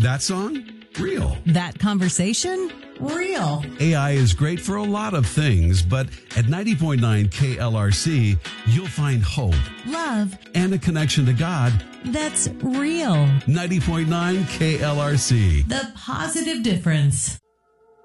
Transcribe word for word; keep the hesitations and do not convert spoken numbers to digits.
That song? Real. That conversation? Real. A I is great for a lot of things, but at ninety point nine K L R C, you'll find hope, Love. and a connection to God. That's real. ninety point nine K L R C. The positive difference.